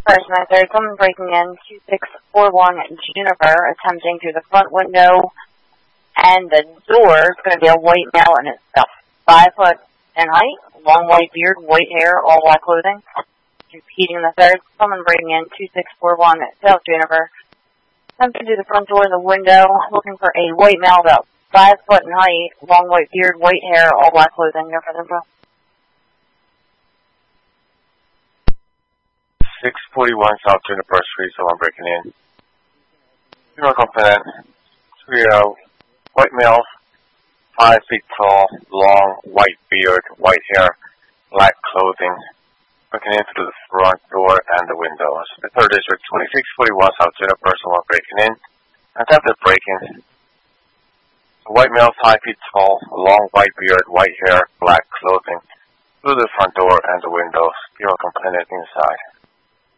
First 9:30, someone breaking in 2641 Juniper, attempting through the front window, and the door is going to be a white male, and it's about 5 foot in height, long white beard, white hair, all black clothing. Repeating the third, someone breaking in 2641 South Juniper, attempting through the front door of the window, looking for a white male about 5 foot in height, long white beard, white hair, all black clothing. No further info. 641 South Juniper Street, someone breaking in. You're confident. White male, 5 feet tall, long, white beard, white hair, black clothing, breaking in through the front door and the windows. The third district, 2641 South Juniper, someone breaking in. Attempted break-in. White male, 5 feet tall, long, white beard, white hair, black clothing, through the front door and the windows. You're confident inside.